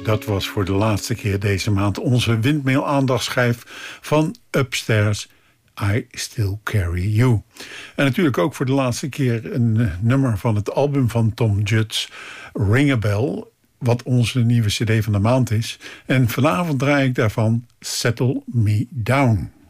Dat was voor de laatste keer deze maand onze windmail-aandachtschijf van Upstairs, I Still Carry You. En natuurlijk ook voor de laatste keer een nummer van het album van Tom Judds, Ring a Bell, wat onze nieuwe cd van de maand is. En vanavond draai ik daarvan Settle Me Down.